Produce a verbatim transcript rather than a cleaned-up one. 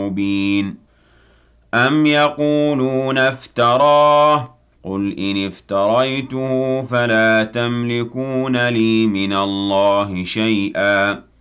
مُبِينٌ أَمْ يَقُولُونَ افْتَرَاهُ قُلْ إِنِ افْتَرَيْتُهُ فَلَا تَمْلِكُونَ لِي مِنَ اللَّهِ شَيْئًا